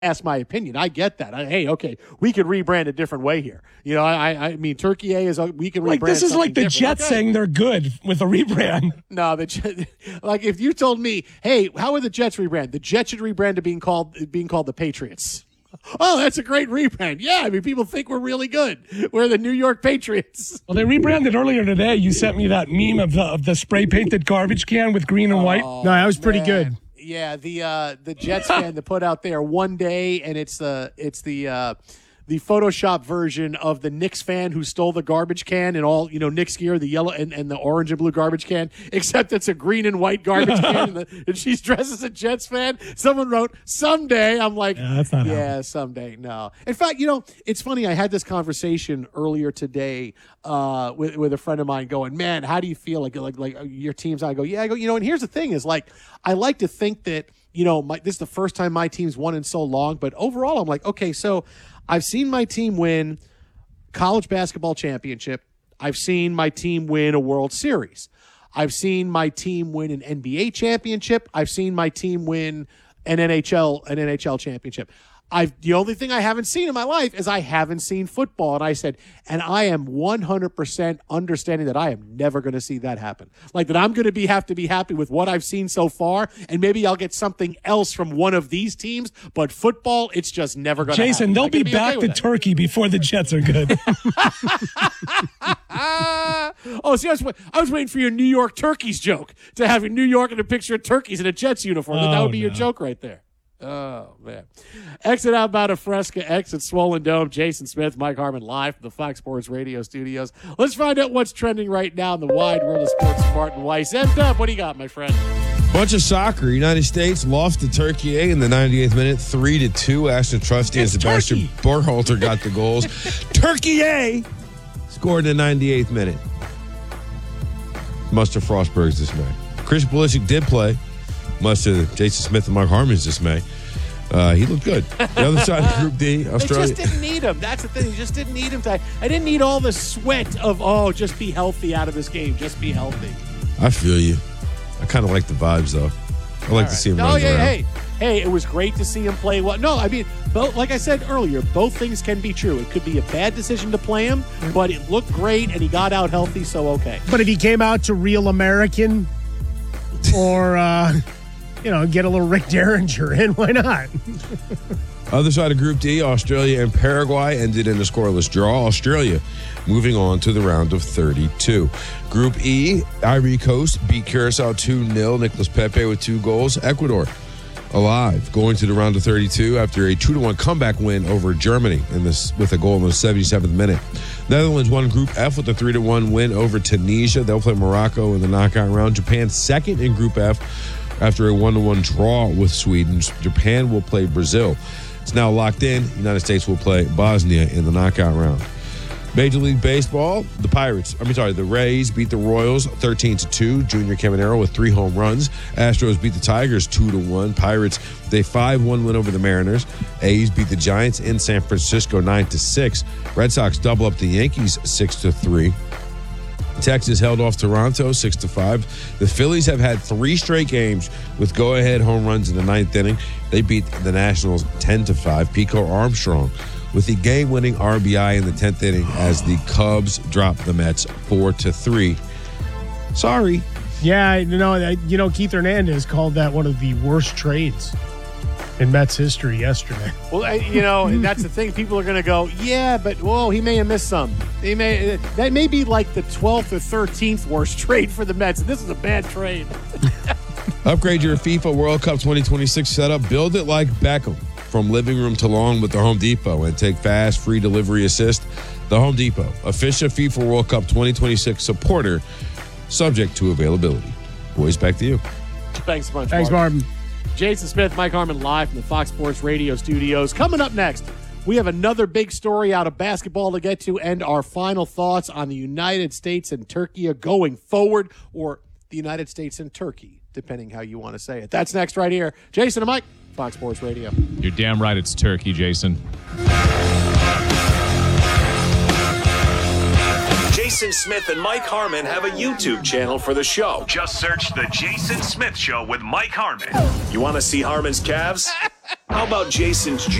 ask my opinion. I get that. Hey, okay, we could rebrand a different way here. You know, I mean, Turkey A is we can rebrand. Like this is like the Jets saying they're good with a rebrand. No, like if you told me, hey, how would the Jets rebrand? The Jets should rebrand to being called the Patriots. Oh, that's a great rebrand. Yeah, I mean, people think we're really good. We're the New York Patriots. Well, they rebranded earlier today. You sent me that meme of the spray painted garbage can with green and white. No, that was pretty good. Yeah, the Jets fan to put out there one day, and it's the Photoshop version of the Knicks fan who stole the garbage can and all, Knicks gear, the yellow and the orange and blue garbage can, except it's a green and white garbage can, and she's dressed as a Jets fan. Someone wrote, someday. I'm like, that's not happening. Someday. No. In fact, it's funny. I had this conversation earlier today with a friend of mine going, man, how do you feel like your team's on? I go, and here's the thing is like, I like to think that, this is the first time my team's won in so long, but overall I'm like, okay, so I've seen my team win college basketball championship. I've seen my team win a World Series. I've seen my team win an NBA championship. I've seen my team win an NHL championship. The only thing I haven't seen in my life is I haven't seen football. And I said, and I am 100% understanding that I am never going to see that happen. Like that I'm going to have to be happy with what I've seen so far. And maybe I'll get something else from one of these teams. But football, it's just never going to happen. Jason, they'll be back to Turkey before the Jets are good. See, I was waiting for your New York turkeys joke to have New York and a picture of turkeys in a Jets uniform. That would be your joke right there. Oh, man. Exit outbound of Fresca, exit Swollen Dome. Jason Smith, Mike Harmon live from the Fox Sports Radio studios. Let's find out what's trending right now in the wide world of sports. Martin Weiss. M-Dub, what do you got, my friend? Bunch of soccer. United States lost to Turkey A in the 98th minute, 3-2. Ashton Trusty and Sebastian Borhalter got the goals. Turkey A scored in the 98th minute. Much to Frostberg's dismay. Chris Pulisic did play. Much to Jason Smith and Mike Harmon's dismay. He looked good. The other side of Group D, Australia. They just didn't need him. That's the thing. You just didn't need him. I didn't need all the sweat of, just be healthy out of this game. Just be healthy. I feel you. I kind of like the vibes, though. I like to see him run around. Hey, it was great to see him play well. No, I mean, like I said earlier, both things can be true. It could be a bad decision to play him, but it looked great, and he got out healthy, so okay. But if he came out to Real American or... get a little Rick Derringer in. Why not? Other side of Group D, Australia and Paraguay ended in a scoreless draw. Australia moving on to the round of 32. Group E, Ivory Coast beat Curacao 2-0. Nicolas Pepe with 2 goals. Ecuador alive, going to the round of 32 after a 2-1 comeback win over Germany with a goal in the 77th minute. Netherlands won Group F with a 3-1 win over Tunisia. They'll play Morocco in the knockout round. Japan second in Group F. After a 1-1 draw with Sweden, Japan will play Brazil. It's now locked in. The United States will play Bosnia in the knockout round. Major League Baseball, the Rays beat the Royals 13-2. Junior Caminero with 3 home runs. Astros beat the Tigers 2-1. Pirates, they 5-1 win over the Mariners. A's beat the Giants in San Francisco 9-6. Red Sox double up the Yankees 6-3. Texas held off Toronto 6-5. The Phillies have had 3 straight games with go-ahead home runs in the 9th inning. They beat the Nationals 10-5. Pico Armstrong with the game-winning RBI in the 10th inning as the Cubs dropped the Mets 4-3. Sorry. Yeah, Keith Hernandez called that one of the worst trades in Mets history yesterday. Well, that's the thing. People are going to go, yeah, but he may have missed some. That may be like the 12th or 13th worst trade for the Mets. This is a bad trade. Upgrade your FIFA World Cup 2026 setup. Build it like Beckham from living room to lawn with the Home Depot and take fast, free delivery assist. The Home Depot, official FIFA World Cup 2026 supporter, subject to availability. Boys, back to you. Thanks so much, Thanks, Martin. Jason Smith, Mike Harmon live from the Fox Sports Radio studios. Coming up next, we have another big story out of basketball to get to and our final thoughts on the United States and Turkey going forward, or the United States and Turkey, depending how you want to say it. That's next right here. Jason and Mike, Fox Sports Radio. You're damn right it's Turkey, Jason. Jason Smith and Mike Harmon have a YouTube channel for the show. Just search The Jason Smith Show with Mike Harmon. You want to see Harmon's calves? How about Jason's